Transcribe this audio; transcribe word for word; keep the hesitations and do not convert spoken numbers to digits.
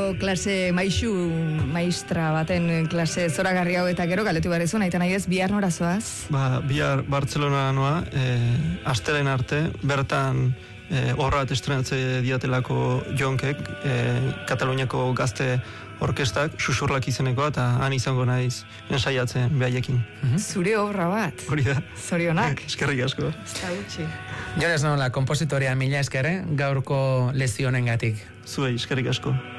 klase maixu, maistra baten klase zoragarri hau eta gero galetu behar ezu, nahi nahi ez, bihar nora zoaz? Ba, bihar Bartzelona noa, e, astelen arte, bertan e, horra bat estrenatze diatelako jonkek, e, Kataluniako gazte orkestak, susurlak izenekoa, eta han izango naiz ensaiatzen behaiekin. Zure obra bat? Hori da. Zorionak. Eskerrik asko. Ez da gutxi. Jones Nola, kompositoria mila eskere, gaurko lezionengatik. Zuei, eskerrik asko.